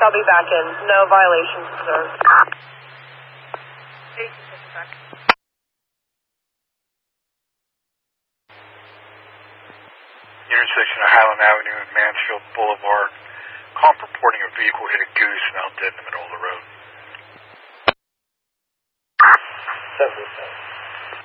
I'll be back in. No violations observed. Intersection of Highland Avenue and Mansfield Boulevard. Call reporting a vehicle hit a goose